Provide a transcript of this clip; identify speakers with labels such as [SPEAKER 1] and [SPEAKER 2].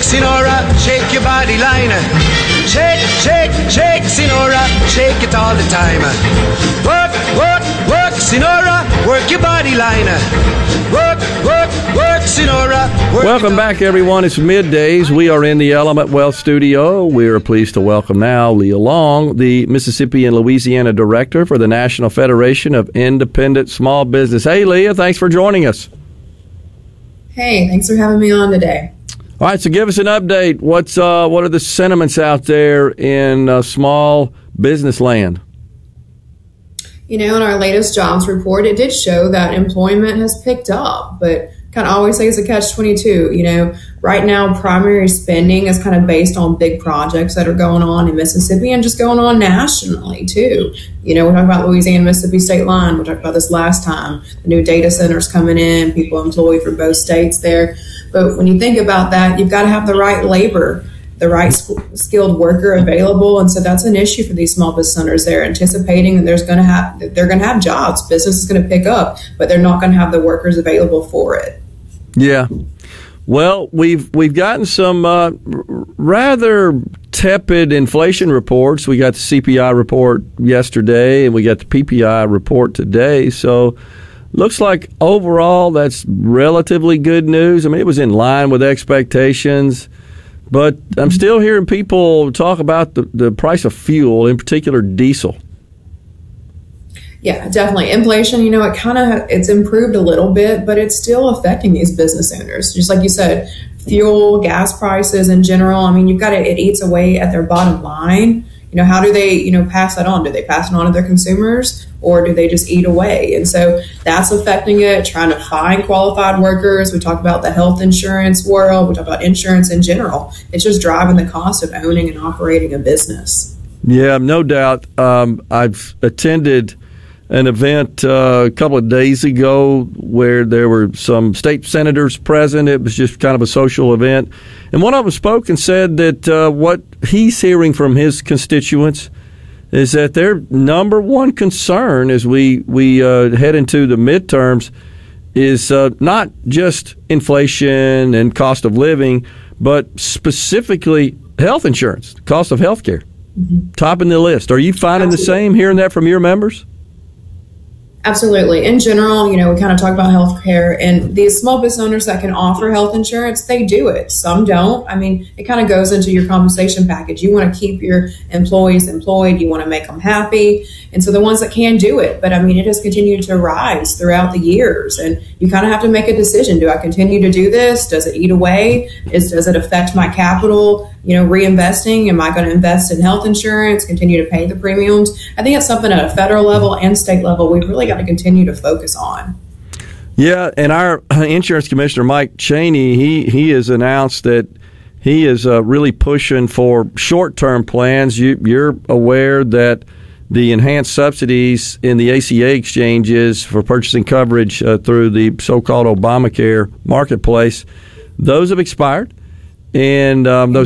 [SPEAKER 1] Sinora, shake your body line. Shake, shake, shake, Sinora, shake it all the time. Work, work, work, Sinora, work your body line. Work, work, work, Sinora.
[SPEAKER 2] Welcome back, everyone. It's middays. We are in the Element Wealth Studio. We are pleased to welcome now Leah Long, the Mississippi and Louisiana Director for the National Federation of Independent Small Business. Hey, Leah, thanks for joining us.
[SPEAKER 3] Hey, thanks for having me on today.
[SPEAKER 2] All right, so give us an update. What are the sentiments out there in small business land?
[SPEAKER 3] You know, in our latest jobs report, it did show that employment has picked up, but kind of always say it's a catch-22. You know, right now, primary spending is kind of based on big projects that are going on in Mississippi and just going on nationally, too. You know, we're talking about Louisiana-Mississippi state line. We talked about this last time. The new data centers coming in, people employed from both states there. But when you think about that, you've got to have the right labor, the right skilled worker available, and so that's an issue for these small business owners. They're anticipating that they're going to have jobs. Business is going to pick up, but they're not going to have the workers available for it.
[SPEAKER 2] Yeah. Well, we've gotten some rather tepid inflation reports. We got the CPI report yesterday, and we got the PPI report today. So looks like overall that's relatively good news. I mean, it was in line with expectations. But I'm still hearing people talk about the price of fuel, in particular diesel.
[SPEAKER 3] Yeah, definitely. Inflation, you know, it's improved a little bit, but it's still affecting these business owners. Just like you said, fuel, gas prices in general. I mean, it eats away at their bottom line. You know, how do they, pass that on? Do they pass it on to their consumers, or do they just eat away? And so that's affecting it, trying to find qualified workers. We talk about the health insurance world. We talk about insurance in general. It's just driving the cost of owning and operating a business.
[SPEAKER 2] Yeah, no doubt. I've attended an event a couple of days ago where there were some state senators present. It was just kind of a social event. And one of them spoke and said that what he's hearing from his constituents is that their number one concern as we head into the midterms is not just inflation and cost of living, but specifically health insurance, cost of health care. Mm-hmm. Topping the list. Are you finding the same, hearing that from your members?
[SPEAKER 3] Absolutely. In general, we kind of talk about healthcare, and these small business owners that can offer health insurance, they do it. Some don't. I mean, it kind of goes into your compensation package. You want to keep your employees employed. You want to make them happy. And so the ones that can do it, but I mean, it has continued to rise throughout the years, and you kind of have to make a decision. Do I continue to do this? Does it eat away? Does it affect my capital? Reinvesting? Am I going to invest in health insurance, continue to pay the premiums? I think it's something at a federal level and state level we've really got to continue to focus on.
[SPEAKER 2] Yeah, and our insurance commissioner, Mike Chaney, he has announced that he is really pushing for short-term plans. You're aware that the enhanced subsidies in the ACA exchanges for purchasing coverage through the so-called Obamacare marketplace, those have expired. And those